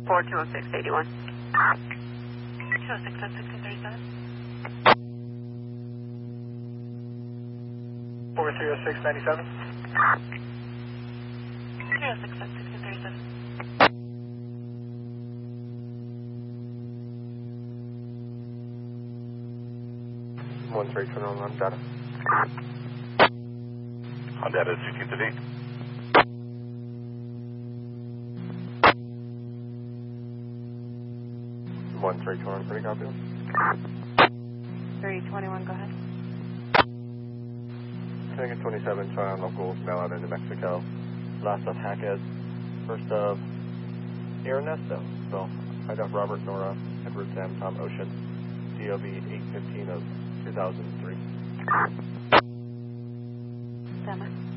420681. 206 at 1637. 430697. 306 at 1637. One three turn on data. On data 1650. One three turn on pretty copy. 321, go ahead. Taking 27, trying local, mail out into Mexico. Last of Hackett, first of Ernesto. So I got Robert Nora, Edward Sam, Tom Ocean, DOB 815 of 2003. Sama.